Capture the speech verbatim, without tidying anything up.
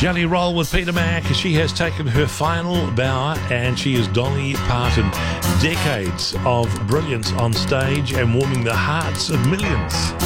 Jelly Roll with Peter Mack. She has taken her final bow and she is Dolly Parton. Decades of brilliance on stage and warming the hearts of millions.